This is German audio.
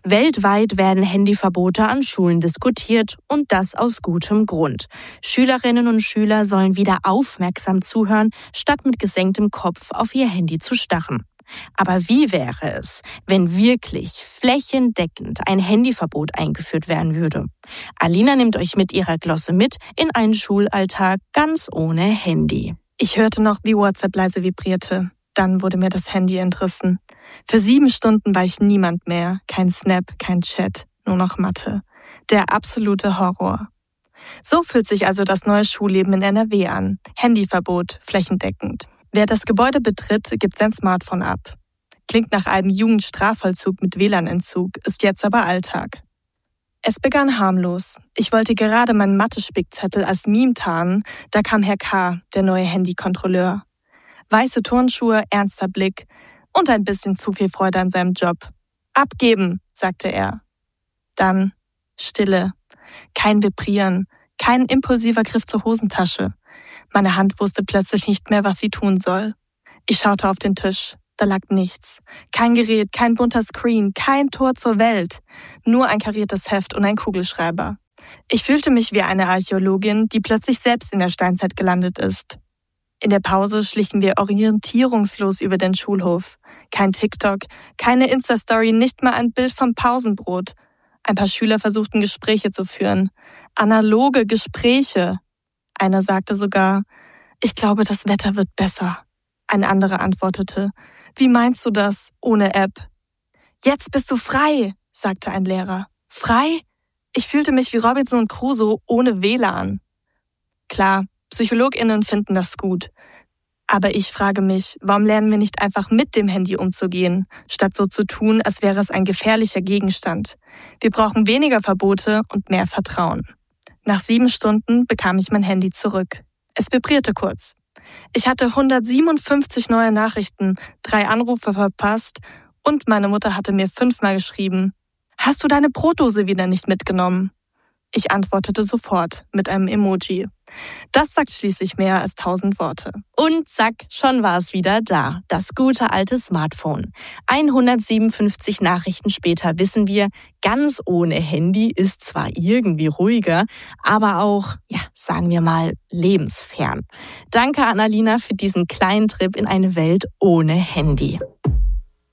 Weltweit werden Handyverbote an Schulen diskutiert und das aus gutem Grund. Schülerinnen und Schüler sollen wieder aufmerksam zuhören, statt mit gesenktem Kopf auf ihr Handy zu starren. Aber wie wäre es, wenn wirklich flächendeckend ein Handyverbot eingeführt werden würde? Alina nimmt euch mit ihrer Glosse mit in einen Schulalltag ganz ohne Handy. Ich hörte noch, wie WhatsApp leise vibrierte. Dann wurde mir das Handy entrissen. Für 7 Stunden war ich niemand mehr. Kein Snap, kein Chat, nur noch Mathe. Der absolute Horror. So fühlt sich also das neue Schulleben in NRW an. Handyverbot, flächendeckend. Wer das Gebäude betritt, gibt sein Smartphone ab. Klingt nach einem Jugendstrafvollzug mit WLAN-Entzug, ist jetzt aber Alltag. Es begann harmlos. Ich wollte gerade meinen Mathe-Spickzettel als Meme tarnen, da kam Herr K., der neue Handykontrolleur. Weiße Turnschuhe, ernster Blick und ein bisschen zu viel Freude an seinem Job. Abgeben, sagte er. Dann Stille. Kein Vibrieren, kein impulsiver Griff zur Hosentasche. Meine Hand wusste plötzlich nicht mehr, was sie tun soll. Ich schaute auf den Tisch. Da lag nichts. Kein Gerät, kein bunter Screen, kein Tor zur Welt. Nur ein kariertes Heft und ein Kugelschreiber. Ich fühlte mich wie eine Archäologin, die plötzlich selbst in der Steinzeit gelandet ist. In der Pause schlichen wir orientierungslos über den Schulhof. Kein TikTok, keine Insta-Story, nicht mal ein Bild vom Pausenbrot. Ein paar Schüler versuchten Gespräche zu führen. Analoge Gespräche. Einer sagte sogar, ich glaube, das Wetter wird besser. Ein anderer antwortete, wie meinst du das, ohne App? Jetzt bist du frei, sagte ein Lehrer. Frei? Ich fühlte mich wie Robinson Crusoe ohne WLAN. Klar, PsychologInnen finden das gut. Aber ich frage mich, warum lernen wir nicht einfach mit dem Handy umzugehen, statt so zu tun, als wäre es ein gefährlicher Gegenstand? Wir brauchen weniger Verbote und mehr Vertrauen. Nach 7 Stunden bekam ich mein Handy zurück. Es vibrierte kurz. Ich hatte 157 neue Nachrichten, 3 Anrufe verpasst und meine Mutter hatte mir 5-mal geschrieben, hast du deine Brotdose wieder nicht mitgenommen? Ich antwortete sofort mit einem Emoji. Das sagt schließlich mehr als 1000 Worte. Und zack, schon war es wieder da. Das gute alte Smartphone. 157 Nachrichten später wissen wir, ganz ohne Handy ist zwar irgendwie ruhiger, aber auch, sagen wir mal, lebensfern. Danke an Alina für diesen kleinen Trip in eine Welt ohne Handy.